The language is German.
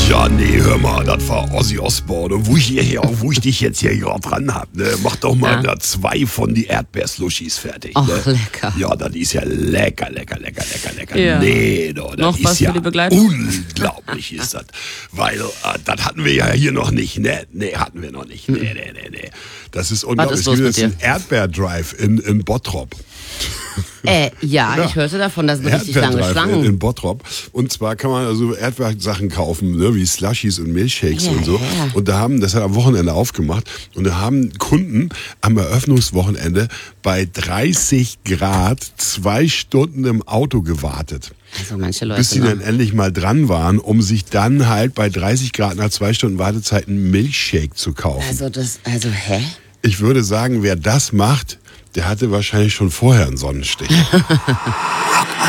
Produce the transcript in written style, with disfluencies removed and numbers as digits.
Ja, nee, hör mal, das war Ozzy Osbourne. Und wo ich dich jetzt hier gerade dran hab, ne, mach doch mal da 2 von die Erdbeerslushis fertig. Ach, ne? lecker. Ja, das ist ja lecker. Ja. Nee, doch, das Noch ist was ja für die Begleitung? unglaublich ist das. Weil, das hatten wir ja hier noch nicht, ne? Nee, hatten wir noch nicht. Nee. Das ist unglaublich. ist los Das ist mit ein Erdbeer-Drive in Bottrop. Ja, ich hörte davon, das sind richtig lange Erdbeer-Drive Schlangen. in Bottrop. Und zwar kann man also Erdbeersachen kaufen, ne, wie Slushies und Milchshakes und so. Ja. Und das hat am Wochenende aufgemacht. Und da haben Kunden am Eröffnungswochenende bei 30 Grad 2 Stunden im Auto gewartet. Also manche Leute. Bis sie dann endlich mal dran waren, um sich dann halt bei 30 Grad nach 2 Stunden Wartezeit einen Milchshake zu kaufen. Hä? Ich würde sagen, wer das macht, der hatte wahrscheinlich schon vorher einen Sonnenstich.